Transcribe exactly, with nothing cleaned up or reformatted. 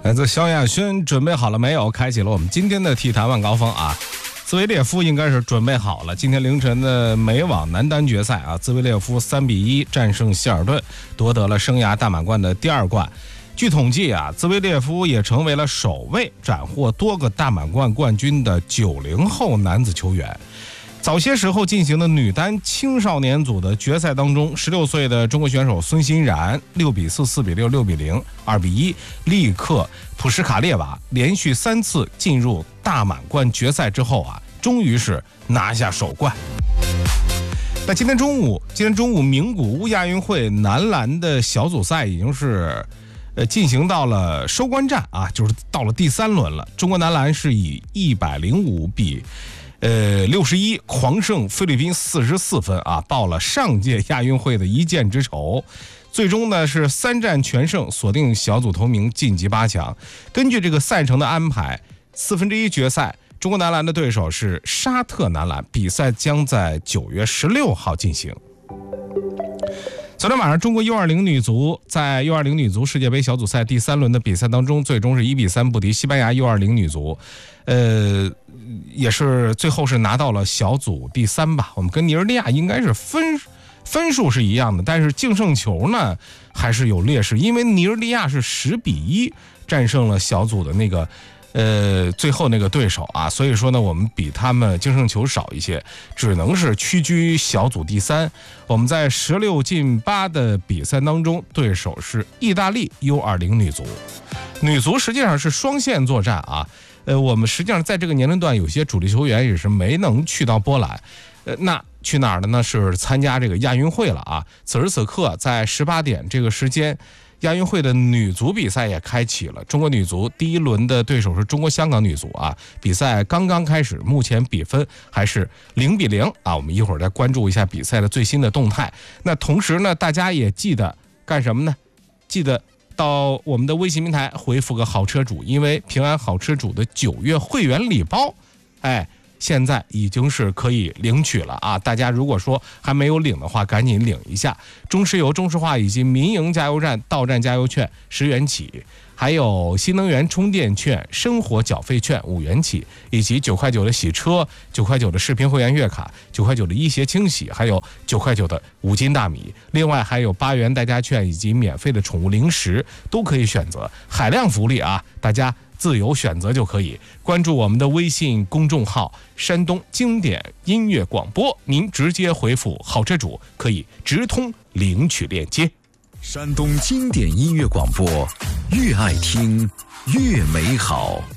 来自萧亚轩，准备好了没有？开启了我们今天的体坛晚高峰啊！兹维列夫应该是准备好了。今天凌晨的美网男单决赛啊，兹维列夫三比一战胜希尔顿，夺得了生涯大满贯的第二冠。据统计啊，兹维列夫也成为了首位斩获多个大满贯冠军的九零后男子球员。早些时候进行的女单青少年组的决赛当中，十六岁的中国选手孙欣然六比四、四比六、六比零、二比一力克普什卡列娃，连续三次进入大满贯决赛之后啊，终于是拿下首冠。那今天中午，今天中午名古屋亚运会男篮的小组赛已经是呃进行到了收官战啊，就是到了第三轮了。中国男篮是以一百零五比呃，六十一狂胜菲律宾四十四分啊，报了上届亚运会的一箭之仇。最终呢是三战全胜，锁定小组头名，晋级八强。根据这个赛程的安排，四分之一决赛，中国男篮的对手是沙特男篮，比赛将在九月十六号进行。昨天晚上，中国 U 二零 女足在 U 二零 女足世界杯小组赛第三轮的比赛当中，最终是一比三不敌西班牙 U 二零 女足，呃，也是最后是拿到了小组第三吧。我们跟尼日利亚应该是分分数是一样的，但是净胜球呢还是有劣势，因为尼日利亚是十比一战胜了小组的那个。呃，最后那个对手啊，所以说呢，我们比他们净胜球少一些，只能是屈居小组第三。我们在十六进八的比赛当中，对手是意大利 U 二零 女足。女足实际上是双线作战啊。呃，我们实际上在这个年龄段，有些主力球员也是没能去到波兰。呃，那去哪儿的呢？是参加这个亚运会了啊。此时此刻，在十八点这个时间。亚运会的女足比赛也开启了，中国女足第一轮的对手是中国香港女足啊，比赛刚刚开始，目前比分还是零比零啊，我们一会儿再关注一下比赛的最新的动态。那同时呢，大家也记得干什么呢？记得到我们的微信平台回复个好车主，因为平安好车主的九月会员礼包，哎。现在已经是可以领取了啊！大家如果说还没有领的话，赶紧领一下。中石油、中石化以及民营加油站到站加油券十元起，还有新能源充电券、生活缴费券五元起，以及九块九的洗车、九块九的视频会员月卡、九块九的医鞋清洗，还有九块九的五斤大米。另外还有八元代驾券以及免费的宠物零食都可以选择，海量福利啊！大家自由选择就可以。关注我们的微信公众号山东经典音乐广播，您直接回复好车主可以直通领取链接。 山东经典音乐广播，越爱听越美好。